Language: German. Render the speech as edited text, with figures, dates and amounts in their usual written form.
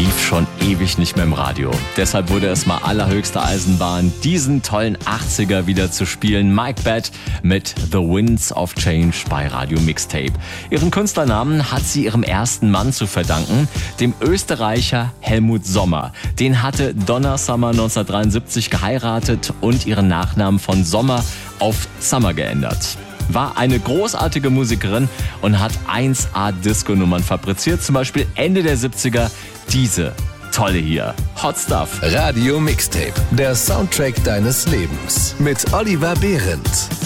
lief schon ewig nicht mehr im Radio. Deshalb wurde es mal allerhöchste Eisenbahn, diesen tollen 80er wieder zu spielen. Mike Batt mit The Winds of Change bei Radio Mixtape. Ihren Künstlernamen hat sie ihrem ersten Mann zu verdanken, dem Österreicher Helmut Sommer. Den hatte Donna Summer 1973 geheiratet und ihren Nachnamen von Sommer auf Summer geändert. War eine großartige Musikerin und hat 1A-Disco-Nummern fabriziert. Zum Beispiel Ende der 70er diese tolle hier. Hot Stuff. Radio Mixtape, der Soundtrack deines Lebens. Mit Oliver Behrendt.